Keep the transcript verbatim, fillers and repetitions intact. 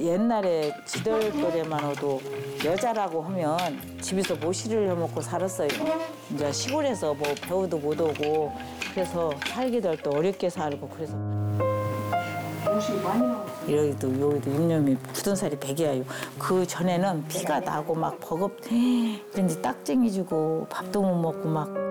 옛날에 지들 또래만 해도 여자라고 하면 집에서 모시를 해먹고 살았어요. 이제 시골에서 뭐 배우도 못 오고 그래서 살기도 할 때 어렵게 살고 그래서 모시 많이 나왔어요. 여기도 여기도 잎념이 굳은 살이 백이야요. 그 전에는 피가 나고 막 버겁 그런지 딱쟁이 주고 밥도 못 먹고 막